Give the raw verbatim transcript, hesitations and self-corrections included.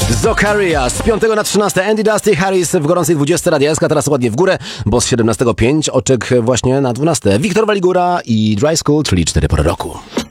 Zokaria z piątego na trzynaste. Andy Dusty Harris w gorącej dwudziestce Radia S K, teraz ładnie w górę, bo z siedemnastego pięć, oczek właśnie na dwunaste. Wiktor Waligura i Dry School, czyli cztery pory roku.